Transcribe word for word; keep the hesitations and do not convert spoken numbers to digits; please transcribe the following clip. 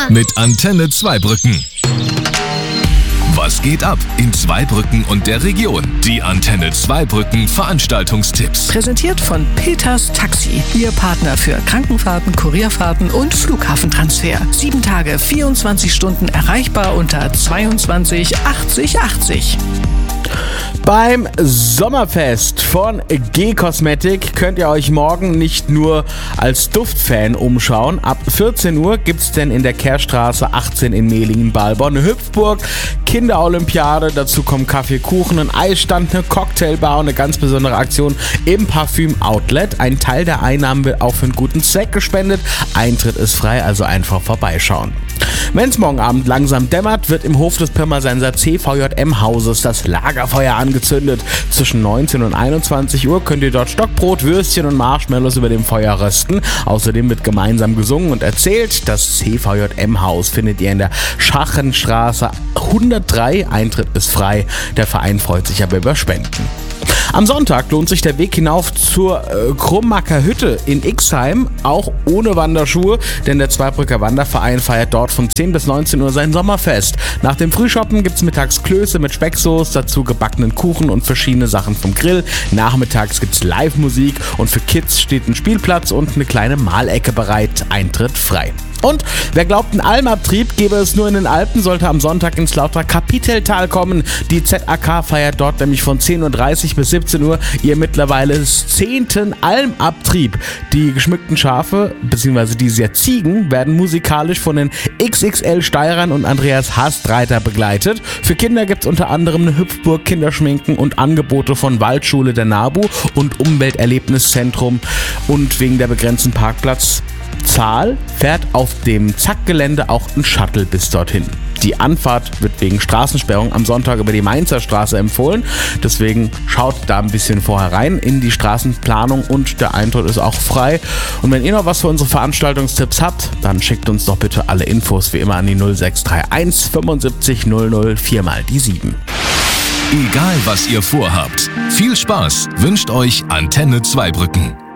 mit Antenne Zweibrücken. Was geht ab in Zweibrücken und der Region? Die Antenne Zweibrücken Veranstaltungstipps. Präsentiert von Peters Taxi. Ihr Partner für Krankenfahrten, Kurierfahrten und Flughafentransfer. Sieben Tage, vierundzwanzig Stunden erreichbar unter zweiundzwanzig achtzig achtzig. Beim Sommerfest von G-Cosmetic könnt ihr euch morgen nicht nur als Duftfan umschauen. Ab vierzehn Uhr gibt's denn in der Kehrstraße achtzehn in Mehlingen-Balbon eine Hüpfburg, Kinderolympiade, dazu kommen Kaffee, Kuchen, ein Eisstand, eine Cocktailbar und eine ganz besondere Aktion im Parfüm-Outlet. Ein Teil der Einnahmen wird auch für einen guten Zweck gespendet. Eintritt ist frei, also einfach vorbeischauen. Wenn es morgen Abend langsam dämmert, wird im Hof des Pirmasens C V J M-Hauses das Lagerfeuer angezündet. Zwischen neunzehn und einundzwanzig Uhr könnt ihr dort Stockbrot, Würstchen und Marshmallows über dem Feuer rösten. Außerdem wird gemeinsam gesungen und erzählt. Das C V J M-Haus findet ihr in der Schachenstraße hundertdrei. Eintritt ist frei. Der Verein freut sich aber über Spenden. Am Sonntag lohnt sich der Weg hinauf zur äh, Krummacker Hütte in Ixheim, auch ohne Wanderschuhe, denn der Zweibrücker Wanderverein feiert dort von zehn bis neunzehn Uhr sein Sommerfest. Nach dem Frühshoppen gibt's mittags Klöße mit Specksoße, dazu gebackenen Kuchen und verschiedene Sachen vom Grill. Nachmittags gibt's Live-Musik und für Kids steht ein Spielplatz und eine kleine Malecke bereit. Eintritt frei. Und wer glaubt, einen Almabtrieb gäbe es nur in den Alpen, sollte am Sonntag ins Lauter Kapiteltal kommen. Die Z A K feiert dort nämlich von zehn Uhr dreißig bis siebzehn Uhr ihr mittlerweile zehnten Almabtrieb. Die geschmückten Schafe bzw. die sehr Ziegen werden musikalisch von den X X L-Steirern und Andreas Hastreiter begleitet. Für Kinder gibt es unter anderem eine Hüpfburg, Kinderschminken und Angebote von Waldschule der NABU und Umwelterlebniszentrum. Und wegen der begrenzten Parkplatz Zahl fährt auf dem Zack-Gelände auch ein Shuttle bis dorthin. Die Anfahrt wird wegen Straßensperrung am Sonntag über die Mainzer Straße empfohlen. Deswegen schaut da ein bisschen vorher rein in die Straßenplanung und der Eintritt ist auch frei. Und wenn ihr noch was für unsere Veranstaltungstipps habt, dann schickt uns doch bitte alle Infos wie immer an die null sechs drei eins fünfundsiebzig null null vier mal die sieben. Egal was ihr vorhabt, viel Spaß wünscht euch Antenne Zweibrücken.